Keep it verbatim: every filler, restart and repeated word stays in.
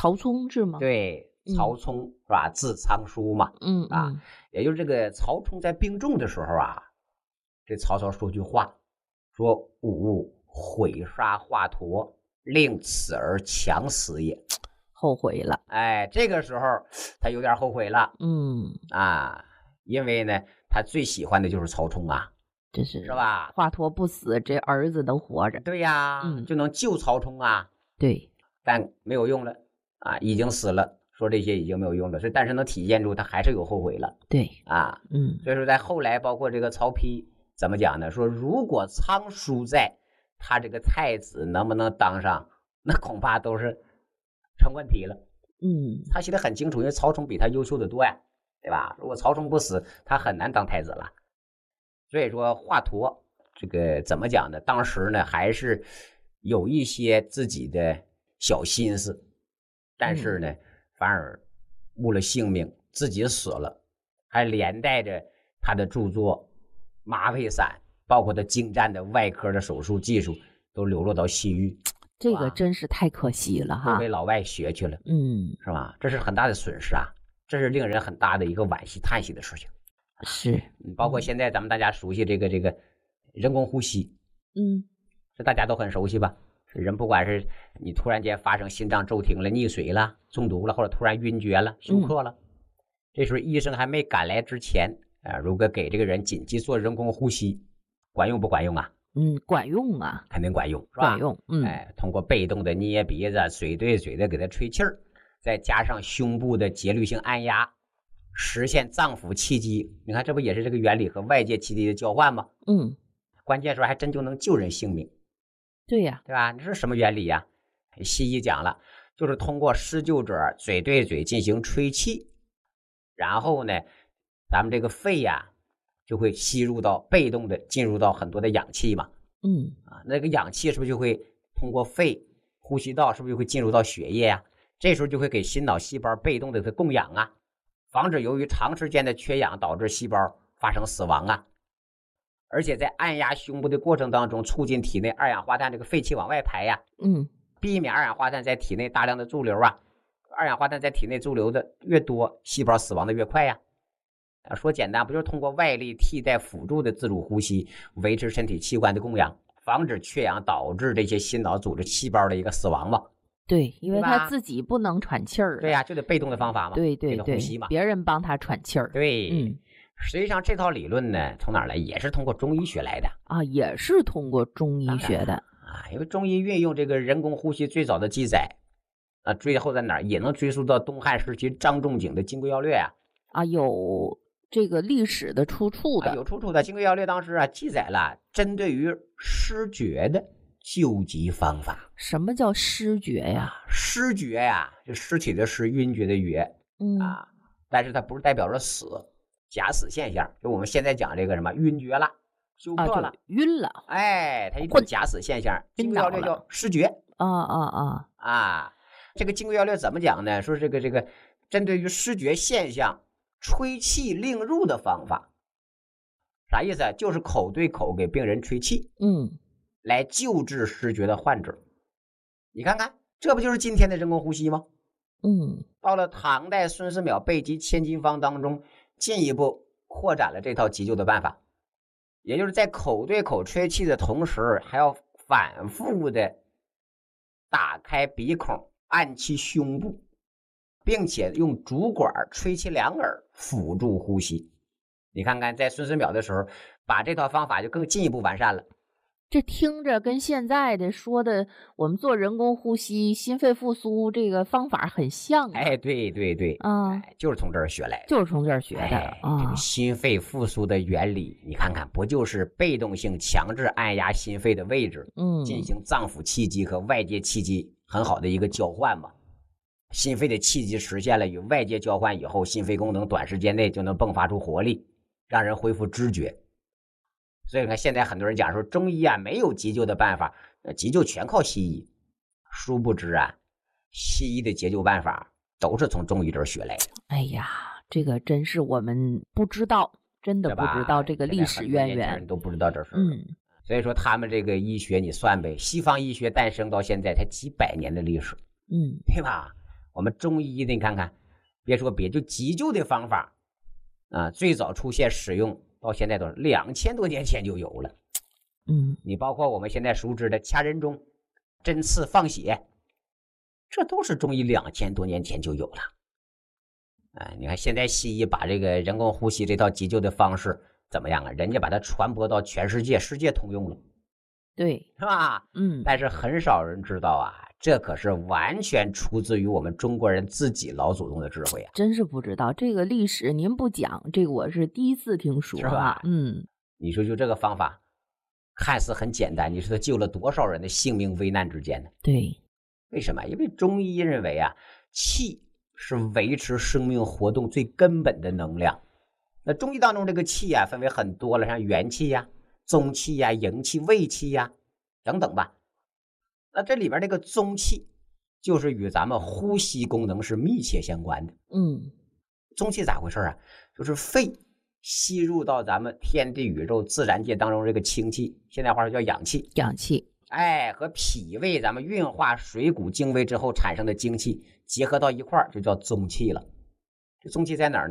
曹冲是吗？ 对，曹冲、嗯、是吧？字仓书嘛， 嗯啊， 嗯也就是这个曹冲在病重的时候啊，这曹操说句话，说吾毁杀华佗，令此儿强死也。 后悔了。 哎，这个时候他有点后悔了。 嗯啊，因为呢，他最喜欢的就是曹冲啊。 这是是吧？ 华佗不死，这儿子能活着。 对呀，嗯，就能救曹冲啊。 对， 但没有用了啊，已经死了。说这些已经没有用了，所以但是能体现出他还是有后悔了。 对啊， 嗯， 所以说在后来，包括这个曹丕怎么讲呢？说如果仓叔在，他这个太子能不能当上，那恐怕都是成问题了。 嗯， 他写得很清楚，因为曹冲比他优秀的多呀，对吧？如果曹冲不死，他很难当太子了。所以说华佗这个怎么讲呢？当时呢还是有一些自己的小心思，但是呢、嗯、反而误了性命，自己死了，还连带着他的著作麻沸散，包括他精湛的外科的手术技术都流落到西域。 这个真是太可惜了哈， 都被老外学去了， 嗯， 是吧？这是很大的损失啊，这是令人很大的一个惋惜叹息的事情。 是， 包括现在咱们大家熟悉这个这个人工呼吸， 嗯， 这大家都很熟悉吧？人不管是你突然间发生心脏骤停了、溺水了、中毒了，或者突然晕厥了、休克了，嗯、这时候医生还没赶来之前，啊、呃，如果给这个人紧急做人工呼吸，管用不管用啊？ 嗯，管用啊， 肯定管用，是吧？ 管用，嗯， 哎，通过被动的捏鼻子、嘴对嘴的给他吹气儿，再加上胸部的节律性按压。实现脏腑气机，你看这不也是这个原理和外界气机的交换吗？ 嗯， 关键时候还真就能救人性命。 对呀， 对吧？你说什么原理呀？西医讲了，就是通过施救者嘴对嘴进行吹气，然后呢，咱们这个肺呀就会吸入到被动的进入到很多的氧气嘛。 嗯， 啊，那个氧气是不是就会通过肺呼吸道，是不是就会进入到血液呀？这时候就会给心脑细胞被动的供氧啊。防止由于长时间的缺氧导致细胞发生死亡啊，而且在按压胸部的过程当中，促进体内二氧化碳这个废气往外排呀， 嗯， 避免二氧化碳在体内大量的驻留啊，二氧化碳在体内驻留的越多，细胞死亡的越快呀。啊，说简单不就是通过外力替代辅助的自主呼吸，维持身体器官的供氧，防止缺氧导致这些心脑组织细胞的一个死亡嘛。 对，因为他自己不能喘气儿。 对呀、啊，就得被动的方法嘛。 对对对， 呼吸嘛， 别人帮他喘气儿。 对， 嗯， 实际上这套理论呢，从哪儿来？也是通过中医学来的啊，也是通过中医学的啊。因为中医运用这个人工呼吸最早的记载啊，最后在哪儿也能追溯到东汉时期张仲景的《金匮要略》啊。 啊，有这个历史的出处的， 啊、有出处的。《金匮要略》当时啊记载了针对于失觉的救急方法。 什么叫失觉呀？ 失觉呀，就尸体的尸，晕厥的厥， 嗯啊，但是它不是代表着死，假死现象。就我们现在讲这个什么晕厥了、休克了、 啊、晕了， 哎，它一种假死现象。金匮要略叫失觉。 啊啊啊啊！这个金匮要略怎么讲呢？说这个这个针对于失觉现象，吹气令入的方法，啥意思啊？就是口对口给病人吹气， 嗯， 来救治失觉的患者。你看看，这不就是今天的人工呼吸吗？ 嗯， 到了唐代孙思邈备急千金方当中，进一步扩展了这套急救的办法，也就是在口对口吹气的同时，还要反复的打开鼻孔，按其胸部，并且用竹管吹其两耳，辅助呼吸。你看看，在孙思邈的时候，把这套方法就更进一步完善了。 这听着跟现在的说的我们做人工呼吸、心肺复苏这个方法很像、啊。 哎，对对对， 啊、 哎，就是从这儿学来的， 就是从这儿学的。 哎啊、 这个心肺复苏的原理，你看看，不就是被动性强制按压心肺的位置， 嗯， 进行脏腑气机和外界气机很好的一个交换嘛？心肺的气机实现了与外界交换以后，心肺功能短时间内就能迸发出活力，让人恢复知觉。所以你看，现在很多人讲说中医啊没有急救的办法，急救全靠西医。殊不知啊，西医的急救办法都是从中医这儿学来的。 哎呀，这个真是我们不知道，真的不知道这个历史渊源， 人都不知道这事。 嗯， 所以说他们这个医学你算呗，西方医学诞生到现在才几百年的历史， 嗯， 对吧？ 我们中医你看看，别说别，就急救的方法啊，最早出现使用到现在都是两千多年前就有了。 嗯， 你包括我们现在熟知的掐人中、针刺放血，这都是中医两千多年前就有了。哎，你看现在西医把这个人工呼吸这套急救的方式怎么样啊？人家把它传播到全世界，世界通用了， 对， 是吧？ 嗯， 但是很少人知道啊，这可是完全出自于我们中国人自己老祖宗的智慧啊！ 真是不知道这个历史，您不讲，这个我是第一次听说， 是吧？ 嗯， 你说就这个方法，看似很简单，你说他救了多少人的性命危难之间呢？ 对， 为什么？因为中医认为啊，气是维持生命活动最根本的能量。那中医当中这个气啊，分为很多了，像元气呀、中气呀、营气、胃气呀等等吧。那这里边这个中气，就是与咱们呼吸功能是密切相关的。 嗯， 中气咋回事啊？就是肺吸入到咱们天地宇宙自然界当中这个清气，现代话说叫氧气。 氧气， 哎，和脾胃咱们运化水谷精微之后产生的精气结合到一块儿，就叫中气了。这中气在哪儿呢？